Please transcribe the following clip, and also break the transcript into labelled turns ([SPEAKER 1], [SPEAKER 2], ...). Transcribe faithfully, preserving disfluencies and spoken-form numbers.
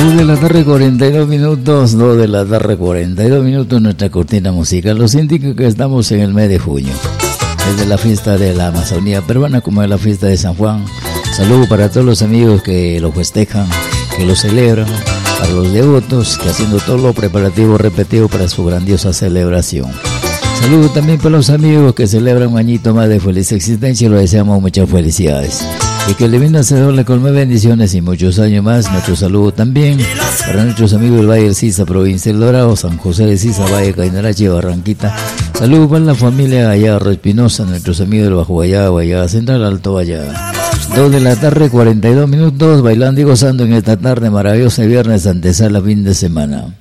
[SPEAKER 1] dos de la tarde, cuarenta y dos minutos, dos de la tarde, cuarenta y dos minutos, nuestra cortina musical nos indica que estamos en el mes de junio, desde la fiesta de la Amazonía peruana como de la fiesta de San Juan. Saludo para todos los amigos que lo festejan, que lo celebran, para los devotos que haciendo todo lo preparativo repetido para su grandiosa celebración. Saludo también para los amigos que celebran un añito más de feliz existencia y les deseamos muchas felicidades. Y que el divino Hacedor le colme bendiciones y muchos años más. Nuestro saludo también para nuestros amigos del Valle del Sisa, provincia del Dorado, San José de Sisa, Valle Cainarache, Barranquita. Saludos para la familia Gallardo Espinosa, nuestros amigos del Bajo Vallada, Vallada Central, Alto Vallada. dos de la tarde, cuarenta y dos minutos, bailando y gozando en esta tarde maravillosa de viernes, antesala fin de semana.